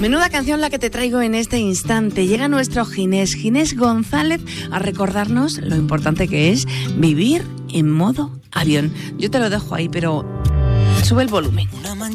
Menuda canción la que te traigo en este instante. Llega nuestro Ginés González a recordarnos lo importante que es vivir en modo avión. Yo te lo dejo ahí, pero sube el volumen.